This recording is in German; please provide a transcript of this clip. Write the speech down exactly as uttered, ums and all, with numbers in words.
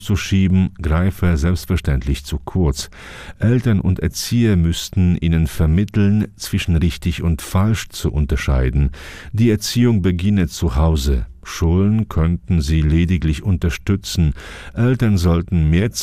zu schieben, greife selbstverständlich zu kurz. Eltern und Erzieher müssten ihnen vermitteln, zwischen richtig und falsch zu unterscheiden. Die Erziehung beginne zu Hause. Schulen könnten sie lediglich unterstützen. Eltern sollten mehr